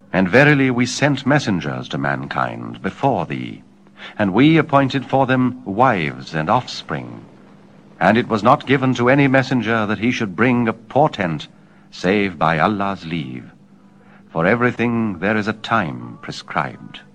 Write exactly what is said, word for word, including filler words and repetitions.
And verily we sent messengers to mankind before thee, and we appointed for them wives and offspring. And it was not given to any messenger that he should bring a portent, save by Allah's leave. For everything there is a time prescribed.